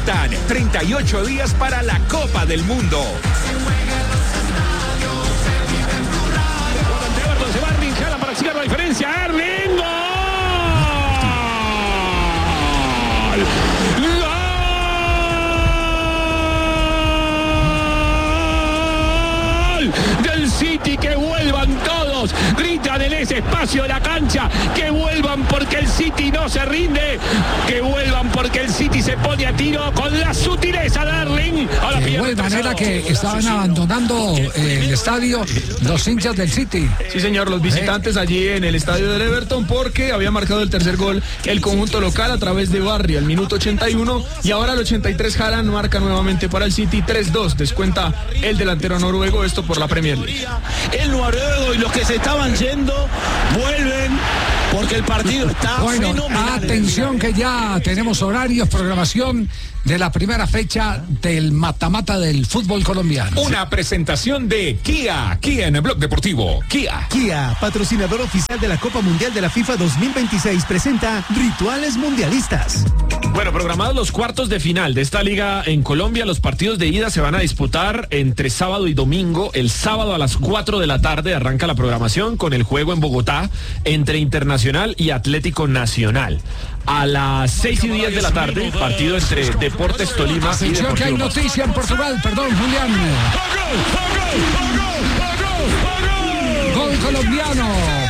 Faltan 38 días para la Copa del Mundo. Se va Erling Haaland para sacar la diferencia. Erling, ¡gol! Del City, que vuelvan todos, gritan en ese espacio de la cancha, que vuelvan porque el City no se rinde, que vuelvan porque el City se pone a tiro con la sutileza de Erling. De igual manera que estaban abandonando el estadio los hinchas del City. Sí, señor, los visitantes allí en el estadio del Everton, porque había marcado el tercer gol el conjunto local a través de Barry al minuto 81, y ahora al 83 Haaland marca nuevamente para el City. 3-2 descuenta el delantero noruego, esto por la Premier League. El noruego y los que se estaban yendo vuelven porque el partido está fenomenal. Atención que ya tenemos horarios, programación de la primera fecha del mata-mata del fútbol colombiano. Una presentación de Kia en el Blog Deportivo. Kia, patrocinador oficial de la Copa Mundial de la FIFA 2026, presenta Rituales Mundialistas. Bueno, programados los cuartos de final de esta liga en Colombia, los partidos de ida se van a disputar entre sábado y domingo. El sábado a las 4 de la tarde arranca la programación con el juego en Bogotá entre Internacional y Atlético Nacional. A las 6:10 de la tarde, partido entre Deportes Tolima y Deportivo. Que hay noticia en Portugal, perdón, Julián. Gol colombiano.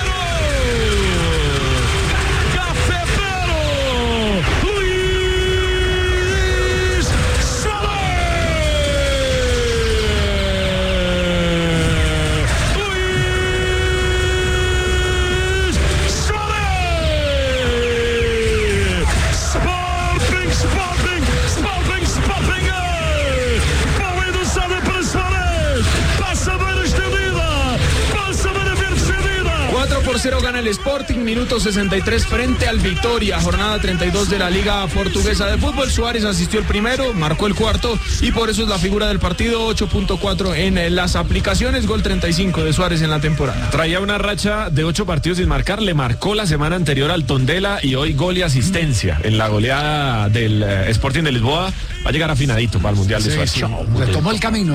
Por 0 gana el Sporting, minuto 63 frente al Vitória, jornada 32 de la Liga Portuguesa de Fútbol. Suárez asistió el primero, marcó el cuarto y por eso es la figura del partido. 8.4 en las aplicaciones, gol 35 de Suárez en la temporada. Traía una racha de 8 partidos sin marcar, le marcó la semana anterior al Tondela y hoy gol y asistencia en la goleada del Sporting de Lisboa. Va a llegar afinadito para el Mundial de Suárez. Sí. Retomó el camino.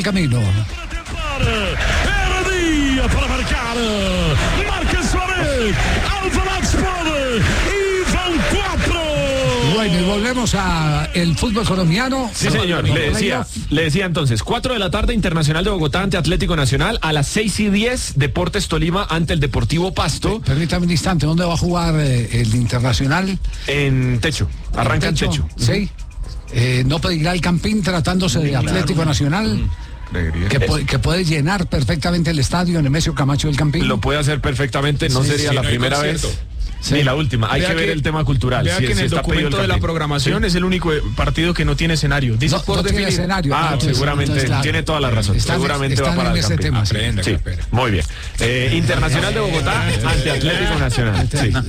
Era día para marcar. Marca Suárez. Alvarado Sport. Ivan 4. Bueno, y volvemos a el fútbol colombiano. Sí, señor. Le decía entonces, 4 de la tarde, Internacional de Bogotá ante Atlético Nacional. A las 6:10, Deportes Tolima ante el Deportivo Pasto. Permítame un instante, ¿dónde va a jugar el Internacional? En Techo. Arranca en Techo. Sí. No pedirá el Campín tratándose de Atlético Nacional. Que puede llenar perfectamente el estadio Nemesio Camacho del Campín. Lo puede hacer perfectamente, no sería la primera vez. Ni la última, hay que ver el tema cultural. Vea que en el documento de la programación es el único partido que no tiene escenario. Dice por tiene escenario. Seguramente, tiene toda la razón. Seguramente va para el ese tema. Sí, muy bien. Internacional de Bogotá ante Atlético Nacional.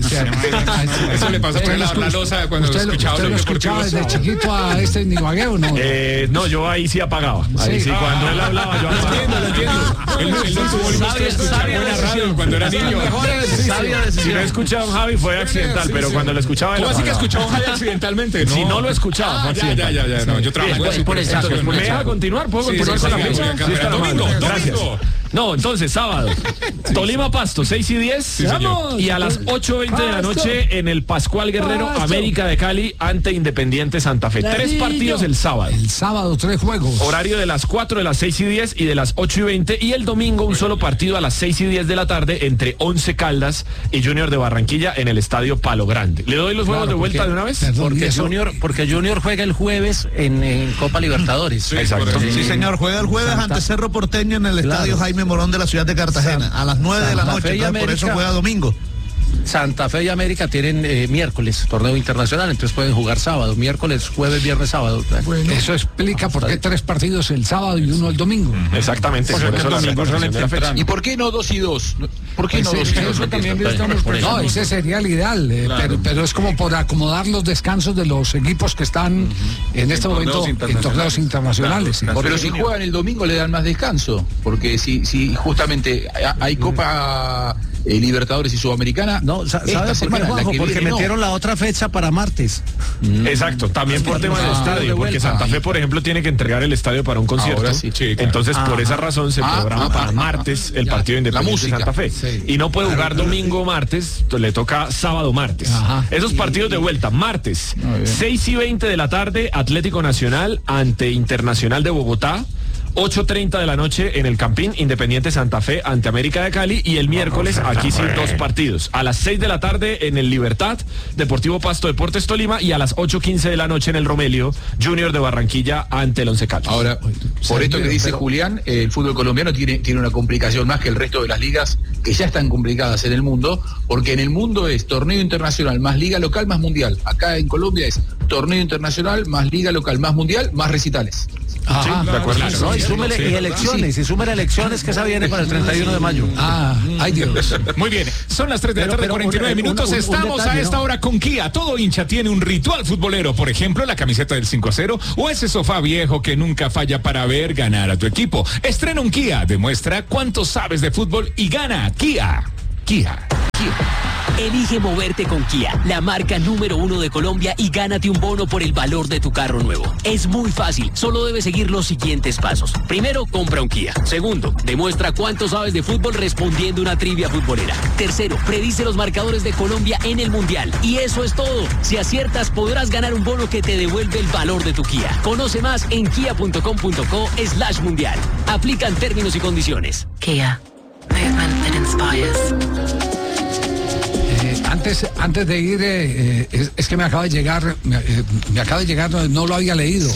Eso le pasó por la losa cuando escuchaba lo escuchaba desde chiquito a este Nibagueo, ¿no? No, yo ahí sí apagaba. Ahí sí, cuando él hablaba yo apagaba. Lo entiendo. Él no tuvo el gusto de escuchar buena radio cuando era niño. Si no escuchaba a Javi fue accidental, pero cuando lo escuchaba... ¿Cómo así que escuchaba a Javi accidentalmente? Si no lo escuchaba, fue accidental. Ya. No, yo trabajo por el chat. ¿Me deja continuar? ¿Puedo continuar con la fecha? Domingo. Gracias. No, entonces, sábado. Tolima Pasto, 6:10. Sí, y a las 8:20 de la noche en el Pascual Guerrero, América de Cali ante Independiente Santa Fe. 3 partidos el sábado. El sábado, 3 juegos. Horario de las 4, de las 6:10 y de las 8:20. Y el domingo un solo partido a las 6:10 de la tarde entre Once Caldas y Junior de Barranquilla en el estadio Palo Grande. ¿Le doy los juegos de vuelta de una vez? Porque Junior juega el jueves en Copa Libertadores. Exacto. Sí, señor, juega el jueves ante Cerro Porteño en el estadio Jaime Morón de la ciudad de Cartagena a las 9 de la noche, por eso juega domingo. Santa Fe y América tienen miércoles torneo internacional, entonces pueden jugar sábado, miércoles, jueves, viernes, sábado. Bueno, eso explica por qué 3 partidos el sábado y 1 el domingo. Exactamente. Por eso la repartición de la fecha. ¿Y por qué no 2 y 2? ¿Por qué no 2 y 2? No, ese sería el ideal, pero es como por acomodar los descansos de los equipos que están en este momento en torneos internacionales. Pero si juegan el domingo le dan más descanso, porque si justamente hay Copa Libertadores y Sudamericana. No, ¿sabe por qué, Juanjo? Porque metieron la otra fecha para martes. Exacto, también por tema del estadio, porque Santa Fe, por ejemplo, tiene que entregar el estadio para un concierto. Ahora sí, claro. Entonces, por esa razón se programa para martes el partido de Independiente de Santa Fe. Sí. Y no puede jugar domingo o martes, le toca sábado o martes. Esos partidos de vuelta, martes, 6:20 de la tarde, Atlético Nacional ante Internacional de Bogotá. 8:30 de la noche en el Campín, Independiente Santa Fe ante América de Cali, y el miércoles aquí sí 2 partidos. A las 6 de la tarde en el Libertad, Deportivo Pasto, Deportes Tolima, y a las 8:15 de la noche en el Romelio, Junior de Barranquilla ante el Once Caldas. Ahora, por esto que dice Julián, el fútbol colombiano tiene una complicación más que el resto de las ligas que ya están complicadas en el mundo, porque en el mundo es torneo internacional más liga local más mundial. Acá en Colombia es torneo internacional más liga local más mundial más recitales. De acuerdo. No, y súmele elecciones, y súmele elecciones, que esa viene para el 31 de mayo. Ay Dios. Muy bien, son las 3 de la tarde, 49 minutos. Estamos detalle, a esta hora con Kia. Todo hincha tiene un ritual futbolero, por ejemplo, la camiseta del 5-0 o ese sofá viejo que nunca falla para ver ganar a tu equipo. Estrena un Kia, demuestra cuánto sabes de fútbol y gana. Kia. Elige moverte con Kia, la marca número 1 de Colombia, y gánate un bono por el valor de tu carro nuevo. Es muy fácil, solo debes seguir los siguientes pasos. Primero, compra un Kia. Segundo, demuestra cuánto sabes de fútbol respondiendo una trivia futbolera. Tercero, predice los marcadores de Colombia en el Mundial. Y eso es todo. Si aciertas, podrás ganar un bono que te devuelve el valor de tu Kia. Conoce más en kia.com.co/mundial. Aplican términos y condiciones. Kia. Movement that inspires. Antes de ir, es que me acaba de llegar, no lo había leído,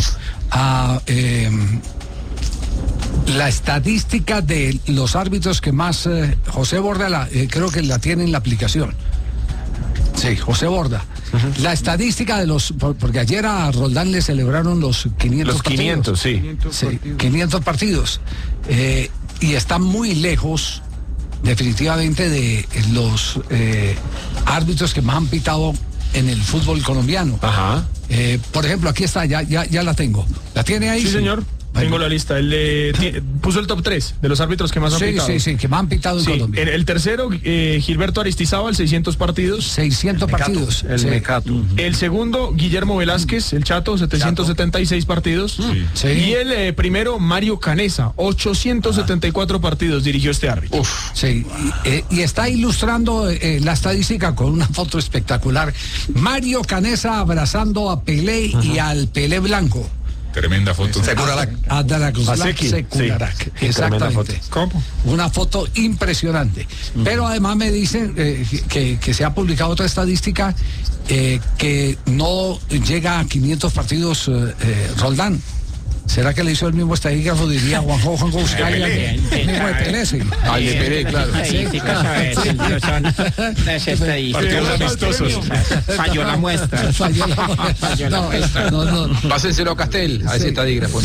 la estadística de los árbitros que más, José Borda, creo que la tiene en la aplicación. Sí, José Borda. La estadística de porque ayer a Roldán le celebraron los 500 Los 500, partidos. Sí, 500 partidos. Y están muy lejos, definitivamente, de los árbitros que más han pitado en el fútbol colombiano. Por ejemplo, aquí está, ya la tengo. ¿La tiene ahí? Sí, señor. Tengo la lista. Puso el top 3 de los árbitros que más han pitado. Sí, que más han pitado en Colombia. El tercero, Gilberto Aristizábal, 600 partidos. 600 partidos. El segundo, Guillermo Velázquez, el Chato, 776 partidos. Y el primero, Mario Canesa, 874 partidos dirigió este árbitro. Y está ilustrando la estadística con una foto espectacular. Mario Canesa abrazando a Pelé y al Pelé blanco. Tremenda foto. Securarac. Exactamente. ¿Cómo? Una foto impresionante. Pero además me dicen que se ha publicado otra estadística que no llega a 500 partidos Roldán. ¿Será que le hizo el mismo estadígrafo? Diría Juanjo Buscaya, el mismo de Pelé, sí. Al de Pelé, claro. Falló la muestra. Pásenselo a Castel, a ese estadígrafo.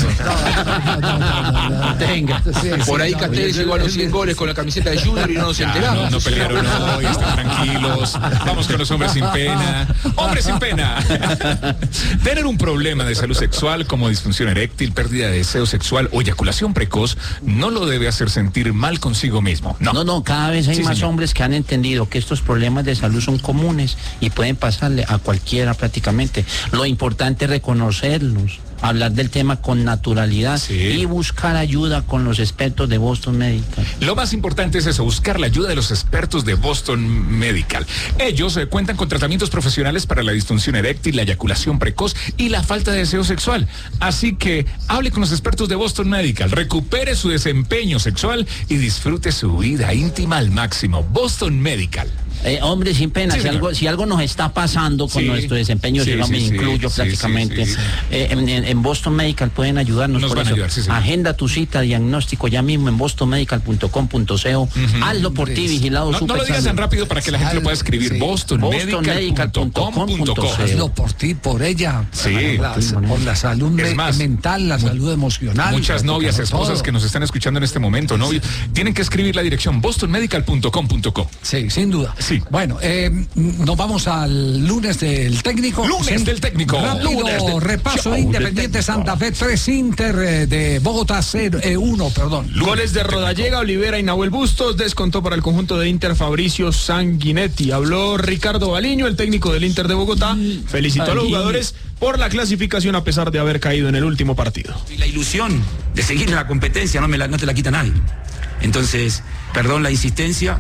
Venga. Por ahí Castel llegó a los 100 goles con la camiseta de Junior y no nos enteramos. No pelearon hoy, están tranquilos. Vamos con los hombres sin pena. ¡Hombres sin pena! Tener un problema de salud sexual como disfunción eréctil, pérdida de deseo sexual o eyaculación precoz no lo debe hacer sentir mal consigo mismo. No, cada vez hay más hombres que han entendido que estos problemas de salud son comunes y pueden pasarle a cualquiera prácticamente. Lo importante es reconocerlos, hablar del tema con naturalidad y buscar ayuda con los expertos de Boston Medical. Lo más importante es eso, buscar la ayuda de los expertos de Boston Medical. Ellos cuentan con tratamientos profesionales para la disfunción eréctil, la eyaculación precoz y la falta de deseo sexual. Así que hable con los expertos de Boston Medical, recupere su desempeño sexual y disfrute su vida íntima al máximo. Boston Medical. Hombre, sin pena, si algo nos está pasando con nuestro desempeño, yo me incluyo prácticamente. En Boston Medical pueden ayudarnos. Nos van a ayudar, agenda tu cita, diagnóstico ya mismo en bostonmedical.com.co. Hazlo por ti, vigilado. No lo digas tan rápido para que la gente lo pueda escribir. bostonmedical.com.co. Hazlo por ti, por ella. Por la salud mental, la salud emocional. Muchas novias, esposas que nos están escuchando en este momento, tienen que escribir la dirección bostonmedical.com.co. Sí, sin duda. Sí. Bueno, nos vamos al lunes del técnico. Lunes del técnico. Rápido repaso. Independiente Santa Fe 3, Inter de Bogotá 1, perdón. Goles de Rodallega, Olivera y Nahuel Bustos. Descontó para el conjunto de Inter Fabricio Sanguinetti. Habló Ricardo Baliño, el técnico del Inter de Bogotá. Felicitó a los jugadores por la clasificación a pesar de haber caído en el último partido. Y la ilusión de seguir en la competencia no te la quita nadie. Entonces, perdón la insistencia,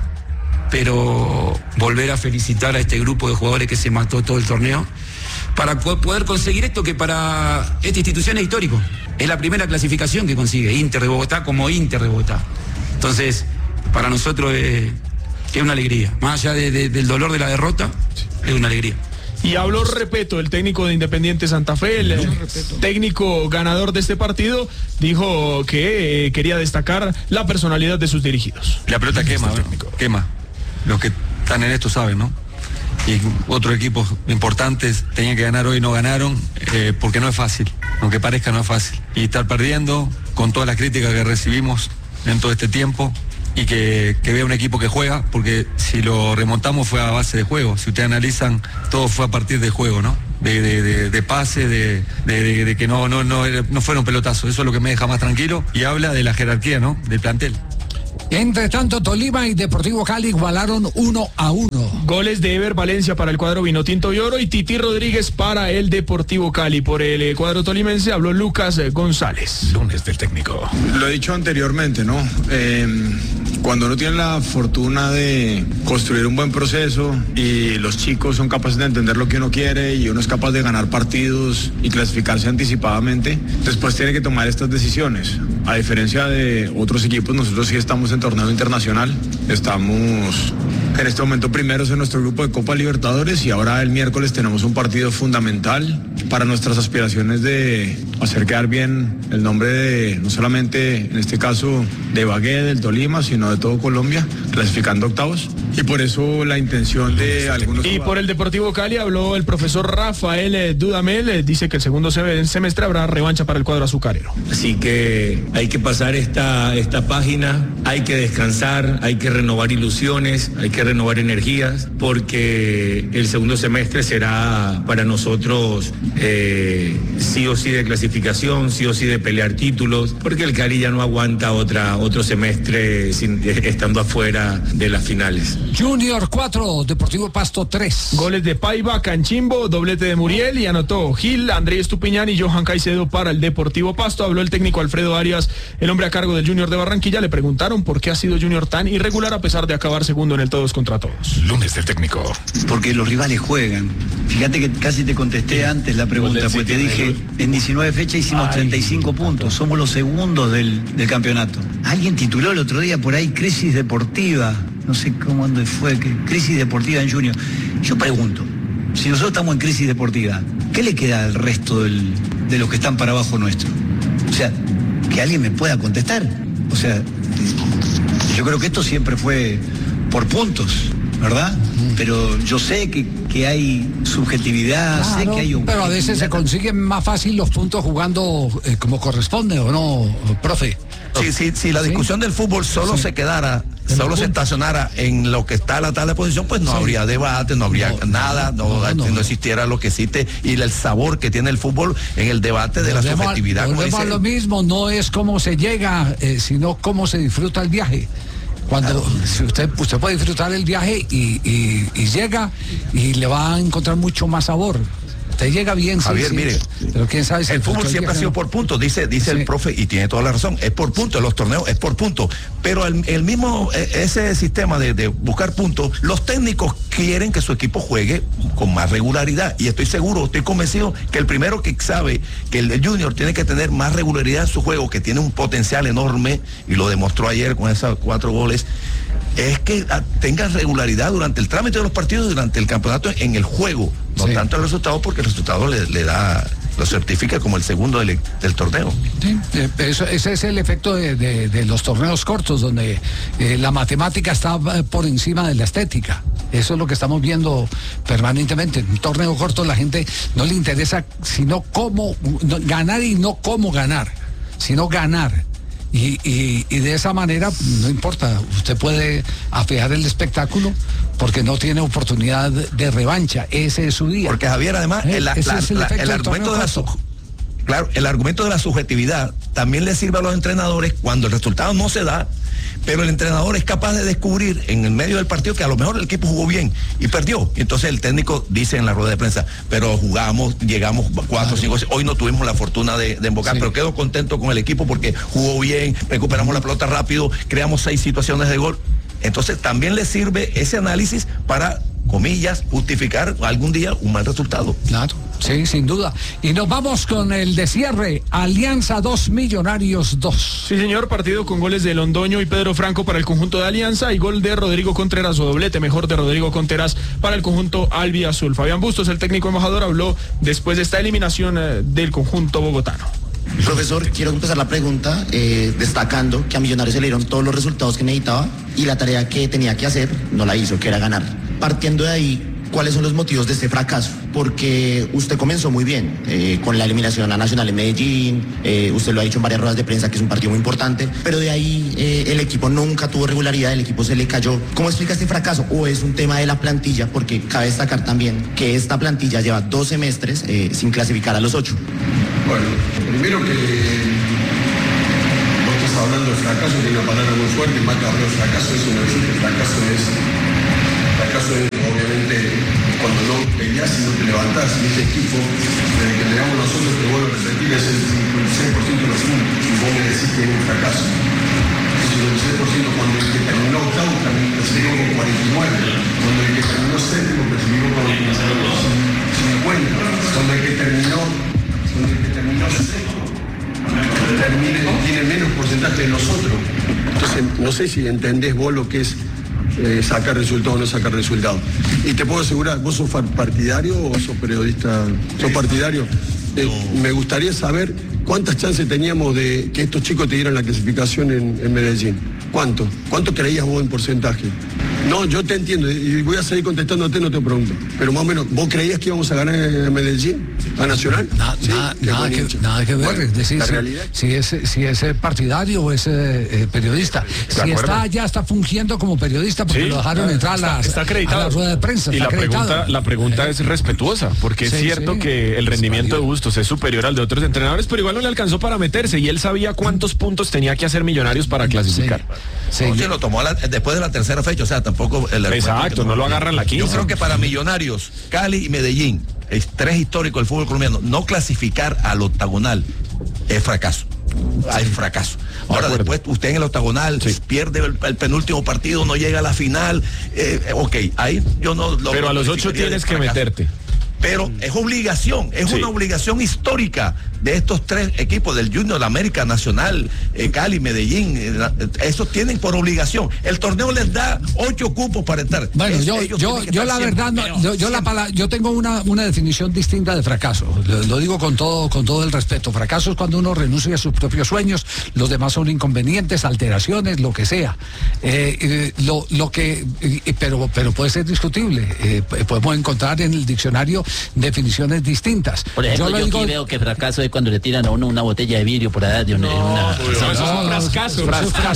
pero volver a felicitar a este grupo de jugadores que se mató todo el torneo para poder conseguir esto que para esta institución es histórico. Es la primera clasificación que consigue Inter de Bogotá como Inter de Bogotá. Entonces, para nosotros es una alegría. Más allá del dolor de la derrota, es una alegría. Y habló Repeto, el técnico de Independiente Santa Fe, el técnico ganador de este partido, dijo que quería destacar la personalidad de sus dirigidos. La pelota quema, quema. Los que están en esto saben, ¿no? Y otros equipos importantes tenían que ganar hoy, no ganaron, porque no es fácil, aunque parezca no es fácil. Y estar perdiendo con todas las críticas que recibimos en todo este tiempo, y que vea un equipo que juega, porque si lo remontamos fue a base de juego. Si ustedes analizan, todo fue a partir de juego, ¿no? De pase, de que no fueron pelotazos. Eso es lo que me deja más tranquilo y habla de la jerarquía, ¿no? Del plantel. Entre tanto, Tolima y Deportivo Cali igualaron 1-1. Goles de Ever Valencia para el cuadro Vinotinto y Oro y Titi Rodríguez para el Deportivo Cali. Por el cuadro tolimense habló Lucas González. Lunes del técnico. Lo he dicho anteriormente, ¿no? Cuando uno tiene la fortuna de construir un buen proceso y los chicos son capaces de entender lo que uno quiere y uno es capaz de ganar partidos y clasificarse anticipadamente, después tiene que tomar estas decisiones. A diferencia de otros equipos, nosotros sí estamos en torneo internacional. Estamos en este momento primeros en nuestro grupo de Copa Libertadores y ahora el miércoles tenemos un partido fundamental para nuestras aspiraciones de hacer quedar bien el nombre de, no solamente en este caso de Ibagué, del Tolima, sino de todo Colombia, clasificando octavos. Y por eso la intención de algunos... Y por el Deportivo Cali habló el profesor Rafael Dudamel, dice que el segundo semestre habrá revancha para el cuadro azucarero. Así que hay que pasar esta página, hay que descansar, hay que renovar ilusiones, hay que renovar energías, porque el segundo semestre será para nosotros sí o sí de clasificación, sí o sí de pelear títulos, porque el Cali ya no aguanta otro semestre estando afuera de las finales. Junior 4, Deportivo Pasto 3. Goles de Paiva, Canchimbo, doblete de Muriel y anotó Gil, Andrés Estupiñán y Johan Caicedo para el Deportivo Pasto. Habló el técnico Alfredo Arias, el hombre a cargo del Junior de Barranquilla. Le preguntaron por qué ha sido Junior tan irregular a pesar de acabar segundo en el todos contra todos. Lunes del técnico. Porque los rivales juegan. Fíjate que casi te contesté antes la pregunta, porque te dije, en 19 fechas hicimos 35 puntos, somos los segundos del campeonato. Alguien tituló el otro día por ahí crisis deportiva, no sé dónde fue, crisis deportiva en Junior. Yo pregunto, si nosotros estamos en crisis deportiva, ¿qué le queda al resto de los que están para abajo nuestro? O sea, que alguien me pueda contestar. O sea, yo creo que esto siempre fue por puntos, ¿verdad? Pero yo sé que hay subjetividad, claro, sé que hay un... Pero a veces se consiguen más fácil los puntos jugando como corresponde, ¿o no, profe? Si la discusión del fútbol solo se quedara, solo se estacionara en lo que está la tabla de posición, pues no habría debate, no habría nada, no existiera lo que existe y el sabor que tiene el fútbol en el debate de la subjetividad. Volvemos a lo mismo, no es cómo se llega, sino cómo se disfruta el viaje. Cuando si usted puede disfrutar el viaje y llega y le va a encontrar mucho más sabor. Usted llega bien, Javier, sí, mire, pero quién sabe si el fútbol siempre ha sido por puntos, dice el profe, y tiene toda la razón, es por puntos, los torneos es por puntos, pero el mismo, ese sistema de buscar puntos, los técnicos quieren que su equipo juegue con más regularidad, y estoy seguro, estoy convencido que el primero que sabe que el Junior tiene que tener más regularidad en su juego, que tiene un potencial enorme, y lo demostró ayer con esos 4 goles, es que tenga regularidad durante el trámite de los partidos, durante el campeonato, en el juego, no tanto el resultado, porque el resultado lo certifica como el segundo del torneo. Sí, ese es el efecto de los torneos cortos, donde la matemática está por encima de la estética. Eso es lo que estamos viendo permanentemente. En un torneo corto la gente no le interesa sino cómo ganar y no cómo ganar, sino ganar. Y de esa manera, no importa, usted puede afear el espectáculo porque no tiene oportunidad de revancha. Ese es su día. Porque Javier, además, el argumento de el argumento de la subjetividad también le sirve a los entrenadores cuando el resultado no se da, pero el entrenador es capaz de descubrir en el medio del partido que a lo mejor el equipo jugó bien y perdió. Y entonces el técnico dice en la rueda de prensa, pero jugamos, llegamos 4 o 5, hoy no tuvimos la fortuna de embocar, pero quedo contento con el equipo porque jugó bien, recuperamos la pelota rápido, creamos 6 situaciones de gol. Entonces también le sirve ese análisis para, comillas, justificar algún día un mal resultado. Claro, sí, sin duda. Y nos vamos con el de cierre. Alianza 2, Millonarios 2. Sí, señor, partido con goles de Londoño y Pedro Franco para el conjunto de Alianza y gol de Rodrigo Contreras, o doblete mejor de Rodrigo Contreras para el conjunto albiazul. Fabián Bustos, el técnico embajador, habló después de esta eliminación del conjunto bogotano. Profesor, quiero empezar la pregunta destacando que a Millonarios se le dieron todos los resultados que necesitaba y la tarea que tenía que hacer no la hizo, que era ganar. Partiendo de ahí, ¿cuáles son los motivos de este fracaso? Porque usted comenzó muy bien con la eliminación a Nacional en Medellín, usted lo ha dicho en varias ruedas de prensa que es un partido muy importante, pero de ahí el equipo nunca tuvo regularidad, el equipo se le cayó. ¿Cómo explica este fracaso? ¿O es un tema de la plantilla? Porque cabe destacar también que esta plantilla lleva 2 semestres sin clasificar a los 8. Bueno, primero que vos estás hablando de fracaso, tiene una palabra muy fuerte, Maca habló de fracaso, eso no existe, fracaso es obviamente cuando no peleás y no te levantás, y este equipo, desde que llegamos nosotros, te vuelvo a repetir, es el 56% de los puntos, y vos me decís que es un fracaso. Es el 56% cuando el que terminó octavo clasificó con 49, cuando el que terminó séptimo clasificó con 50, cuando el que terminó tiene menos porcentaje de nosotros. Entonces, no sé si entendés vos lo que es sacar resultados o no sacar resultados. Y te puedo asegurar, ¿vos sos partidario o sos periodista? ¿Sos partidario? Me gustaría saber cuántas chances teníamos de que estos chicos te dieran la clasificación en Medellín. ¿Cuánto? ¿Cuánto creías vos en porcentaje? No, yo te entiendo y voy a seguir contestándote, no te pregunto. Pero más o menos, ¿vos creías que íbamos a ganar en Medellín? ¿A Nacional? Nada que ver. Bueno, es decir, la realidad. si es partidario o es periodista. Si ya está fungiendo como periodista porque lo dejaron entrar a la rueda de prensa. Y la pregunta es respetuosa, porque es cierto que el rendimiento de Bustos es superior al de otros entrenadores, pero igual no le alcanzó para meterse y él sabía cuántos puntos tenía que hacer Millonarios para clasificar. Sí, lo tomó después de la tercera fecha, o sea, tampoco... Exacto, no lo agarran la 15. Yo creo que para Millonarios, Cali y Medellín, 3 históricos del fútbol colombiano, no clasificar al octagonal es fracaso. Hay fracaso. Ahora después usted en el octagonal pierde el penúltimo partido, no llega a la final, ok, ahí yo no lo... Pero a los 8 tienes que meterte. Pero es obligación, una obligación histórica de estos 3 equipos del Junior, la América Nacional, Cali, Medellín, esos tienen por obligación. El torneo les da 8 cupos para estar. Bueno, yo la verdad, yo tengo una definición distinta de fracaso. Lo digo con todo el respeto. Fracaso es cuando uno renuncia a sus propios sueños, los demás son inconvenientes, alteraciones, lo que sea. Pero puede ser discutible. Podemos encontrar en el diccionario definiciones distintas. Por ejemplo, yo aquí veo que fracaso es cuando le tiran a uno una botella de vidrio por allá de una... Eso es un frascaso.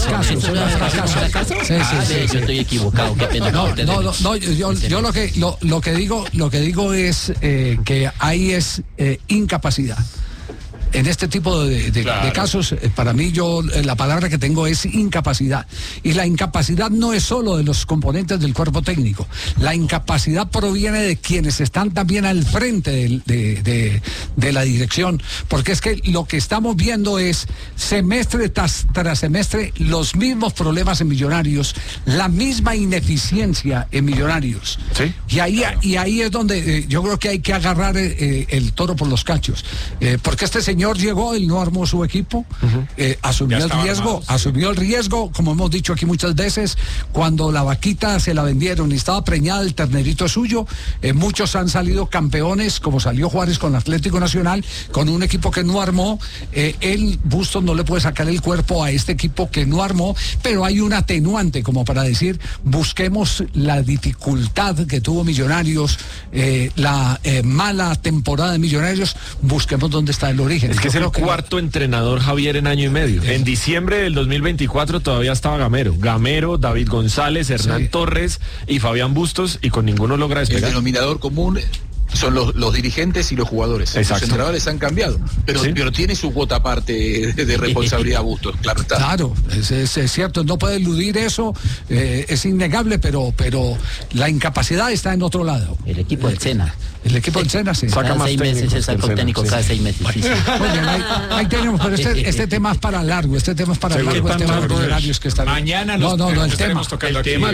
Sí, yo estoy equivocado. Qué pena. Yo lo que digo es que ahí es incapacidad. En este tipo de casos, para mí la palabra que tengo es incapacidad. Y la incapacidad no es solo de los componentes del cuerpo técnico. La incapacidad proviene de quienes están también al frente de la dirección. Porque es que lo que estamos viendo es semestre tras semestre los mismos problemas en Millonarios, la misma ineficiencia en Millonarios. ¿Sí? Y ahí es donde yo creo que hay que agarrar el toro por los cachos. Porque este señor llegó, él no armó su equipo, asumió el riesgo, como hemos dicho aquí muchas veces, cuando la vaquita se la vendieron y estaba preñada, el ternerito suyo, muchos han salido campeones, como salió Juárez con Atlético Nacional, con un equipo que no armó. Bustos no le puede sacar el cuerpo a este equipo que no armó, pero hay un atenuante como para decir, busquemos la dificultad que tuvo Millonarios, la mala temporada de Millonarios, busquemos dónde está el origen. Es que es el creo que cuarto entrenador Javier en año y medio. En diciembre del 2024 todavía estaba Gamero, David González, Hernán Torres y Fabián Bustos, y con ninguno logra El despegar. denominador común son los dirigentes y los jugadores. Exacto. Los entrenadores han cambiado, pero tiene su cuota aparte de responsabilidad Bustos, claro está. Claro, es cierto, no puede eludir eso, es innegable, pero la incapacidad está en otro lado. El equipo del Sena. El equipo del Sena, sí. Cada 6 meses se saca un técnico, cada 6 meses. Sí, sí. Oye, ahí tenemos, pero este tema es para largo, el tema de los horarios que están. Mañana no, el tema. Tocando El tema.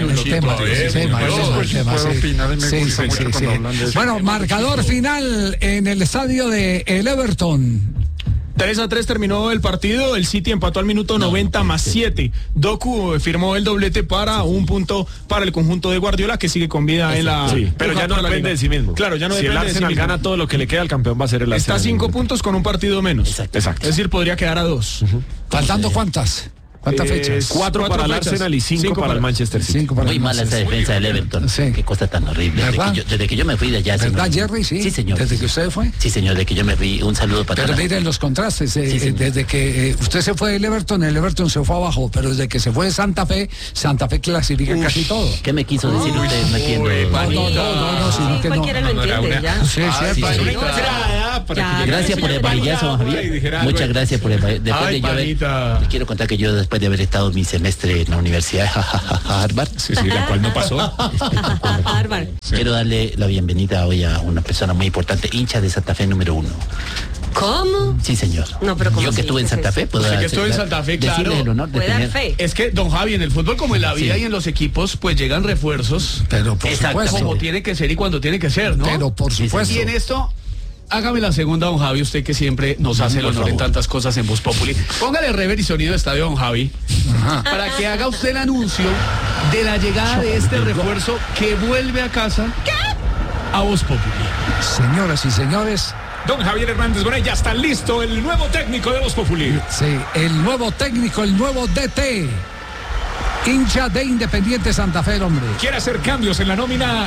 Bueno, marcador final en el estadio de el Everton. 3-3 terminó el partido, el City empató al minuto 90 más 7. Doku firmó el doblete para un punto para el conjunto de Guardiola, que sigue con vida en la... Sí, pero ya no depende de sí mismo. Claro, ya no si depende el Arsenal de sí mismo. gana todo lo que le queda al campeón, va a ser el Arsenal. Está a 5 puntos con un partido menos. Exacto. Es decir, podría quedar a 2. ¿Faltando cuántas? ¿Cuántas fechas? 4 para el Arsenal y 5 para el Manchester City. Muy mala esa defensa del Everton. Sí. Qué cosa tan horrible. Desde que yo me fui de allá. ¿Verdad, Jerry? Sí. Sí, señor. ¿Desde que usted fue? Sí, señor, desde que yo me fui. Un saludo para Pero toda la- miren los contrastes. Desde que usted se fue del Everton, el Everton se fue abajo. Pero desde que se fue de Santa Fe clasifica casi todo. ¿Qué me quiso decir usted? No entiendo. No, sino que no. Cualquiera lo entiende, ya. Sí, cierto. Gracias por el varillazo, don Javier. Muchas gracias por el varillazo. Les quiero contar que yo, después de haber estado mi semestre en la Universidad de Harvard, la cual no pasó. Harvard. Quiero darle la bienvenida hoy a una persona muy importante, hincha de Santa Fe número 1. ¿Cómo? Sí, señor. No, pero ¿cómo yo que así? estuve en Santa Fe, puedo Usted que estuvo en Santa Fe, claro. decirle el honor de Puede dar tener... fe. Es que, don Javi, en el fútbol como en la vida y en los equipos, pues llegan refuerzos. Pero por supuesto. Como tiene que ser y cuando tiene que ser, ¿no? Pero por supuesto. Y en esto, hágame la segunda, don Javi, usted que siempre nos hace el honor en tantas cosas en Voz Populi. Póngale rever y sonido de estadio, don Javi, para que haga usted el anuncio de la llegada de este refuerzo que vuelve a casa a Voz Populi. Señoras y señores, Don Javier Hernández Bonet, ya está listo el nuevo técnico de Voz Populi. sí, el nuevo técnico, el nuevo DT, hincha de Independiente Santa Fe, el hombre. ¿Quiere hacer cambios en la nómina?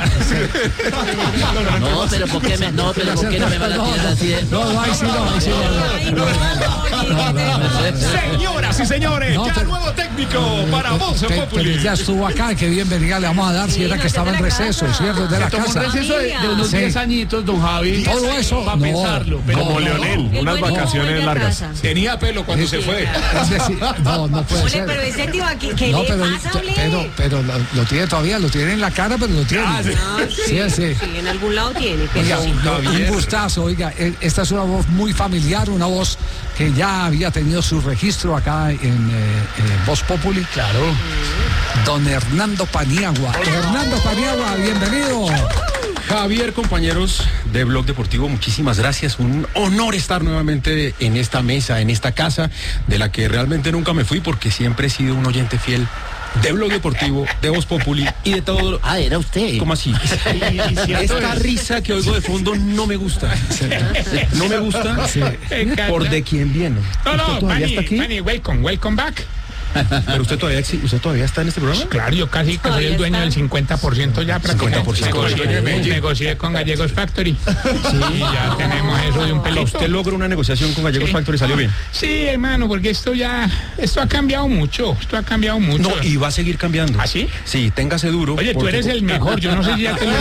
No, pero ¿por qué no me van a tirar así de... No, ahí sí no. Señoras y señores, No, ya pero- nuevo técnico para Voz Pero Populi. ya estuvo acá, que bienvenida le vamos a dar, si era que estaba en receso, ¿cierto? De la Tomó un casa. receso de unos Sí. 10 añitos, don Javi. Todo eso, Para no, pensarlo. Pero Como no, Leonel, El unas buen vacaciones vuelve a largas. casa. Tenía pelo cuando se fue. Es decir, no puede Ole, ser. pero ese tío aquí, ¿qué No, le pasa, Ole? pero lo tiene todavía, lo tiene en la cara, pero lo tiene. Sí, Sí, en algún lado tiene. Oiga, Pero un gustazo, oiga, esta es una voz muy familiar, una voz que ya había tenido su registro acá en Voz Populi. Claro. Don Hernando Paniagua. Hernando Paniagua, bienvenido. Javier, compañeros de Blog Deportivo, muchísimas gracias. Un honor estar nuevamente en esta mesa, en esta casa, de la que realmente nunca me fui porque siempre he sido un oyente fiel de Blog Deportivo, de Voz Populi y de todo. Ah, era usted. ¿Cómo así? Esta risa que oigo de fondo no me gusta. No me gusta por de quién viene. ¿Usted todavía está aquí? Pani, welcome back. Pero usted todavía está en este programa. Claro, yo casi que soy el dueño del 50% ya prácticamente. 50%. Negocié con Gallegos Factory. Sí, ya tenemos eso de un pelito. Usted logró una negociación con Gallegos Factory y salió bien. Sí, hermano, porque esto ha cambiado mucho. No, y va a seguir cambiando. ¿Ah, sí? Sí, téngase duro. Oye, tú eres el mejor, yo no sé si ya te lo...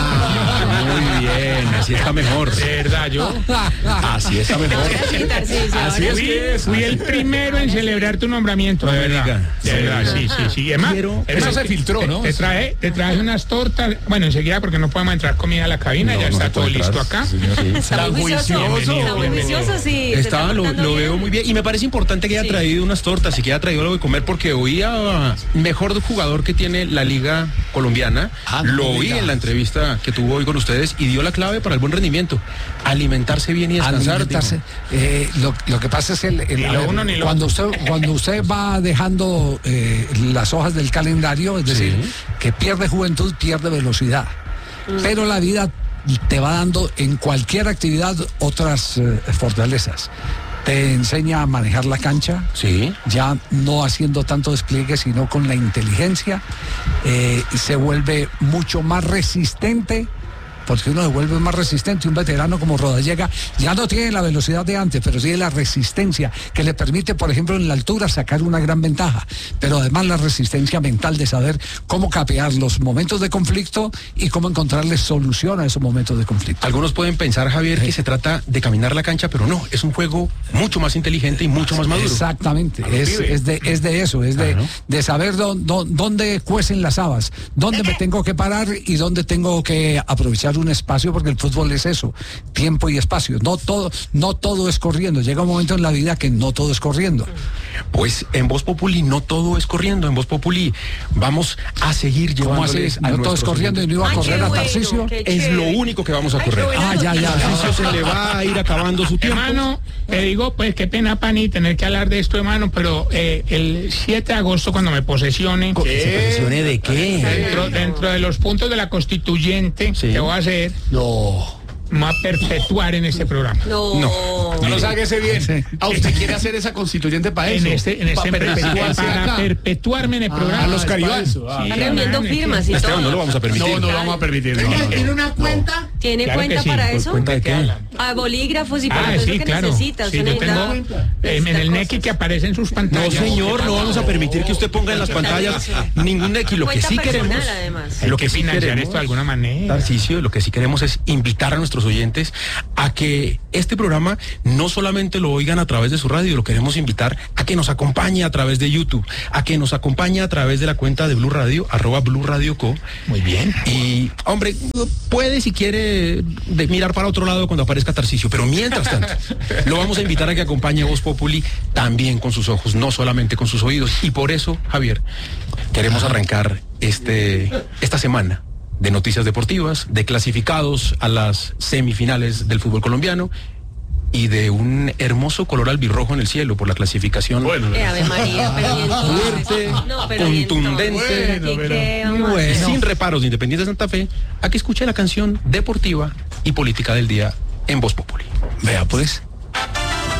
Muy bien, así está mejor. De verdad, yo. Así está mejor. Así es que fui el primero en celebrar tu nombramiento, de verdad. De verdad, sí. Además, eso se filtró, ¿no? Te traje unas tortas. Bueno, enseguida, porque no podemos entrar comida a la cabina, ya está todo listo acá. Está muy juicioso, sí. Lo veo muy bien y me parece importante que haya traído unas tortas y que haya traído algo de comer porque oía mejor jugador que tiene la liga colombiana. Lo oí en la entrevista que tuvo hoy con ustedes y dio la clave para el buen rendimiento: alimentarse bien y descansar. Alimentarse. Lo que pasa es que cuando usted va dejando las hojas del calendario, es decir, que pierde juventud, pierde velocidad, pero la vida te va dando en cualquier actividad otras fortalezas. Te enseña a manejar la cancha, ya no haciendo tanto despliegue, sino con la inteligencia. Se vuelve mucho más resistente porque uno se vuelve más resistente. Un veterano como Rodallega ya no tiene la velocidad de antes, pero tiene la resistencia que le permite, por ejemplo, en la altura sacar una gran ventaja, pero además la resistencia mental de saber cómo capear los momentos de conflicto y cómo encontrarle solución a esos momentos de conflicto. Algunos pueden pensar, Javier, que se trata de caminar la cancha, pero no, es un juego mucho más inteligente y mucho más maduro. Exactamente, es de eso, de saber dónde cuecen las habas, dónde me tengo que parar y dónde tengo que aprovechar un espacio, porque el fútbol es eso, tiempo y espacio. No todo es corriendo. Llega un momento en la vida que no todo es corriendo. Pues en Voz Populi no todo es corriendo. En Voz Populi vamos a seguir llevándoles a no todo es corriendo y no iba a correr a Tarcisio. Es lo único que vamos a correr. Ya. Tarcisio se le va a ir acabando su tiempo. Hermano, te digo, pues qué pena, Pani, tener que hablar de esto, hermano, pero el 7 de agosto, cuando me posesione... ¿Se posesione de qué? Dentro de los puntos de la constituyente que voy a hacer... va a perpetuar en este programa. No sáquese bien. ¿A usted quiere hacer esa constituyente para eso? Para perpetuarme en el programa. A los Caribal. Están reuniendo firmas y todo. No lo vamos a permitir. No lo vamos a permitir. ¿Tiene una cuenta? ¿Tiene cuenta para eso? ¿Cuenta de qué? A bolígrafos y para eso que necesita. Sí, yo tengo en el Nequi que aparece en sus pantallas. No, señor, no vamos a permitir que usted ponga en las pantallas ningún Nequi. Lo que sí queremos, lo que financiar esto de alguna manera. Tarcisio, lo que sí queremos es invitar a nuestros oyentes a que este programa no solamente lo oigan a través de su radio, lo queremos invitar a que nos acompañe a través de YouTube, a que nos acompañe a través de la cuenta de Blue Radio, @BlueRadioCo. Muy bien. Y, hombre, puede, si quiere, mirar para otro lado cuando aparezca Tarcisio, pero mientras tanto, lo vamos a invitar a que acompañe a Voz Populi también con sus ojos, no solamente con sus oídos. Y por eso, Javier, queremos arrancar esta semana de noticias deportivas, de clasificados a las semifinales del fútbol colombiano y de un hermoso color albirrojo en el cielo por la clasificación. Ave María, fuerte, contundente, sin reparos de Independiente Santa Fe, a que escuche la canción deportiva y política del día en Voz Populi. Vea pues.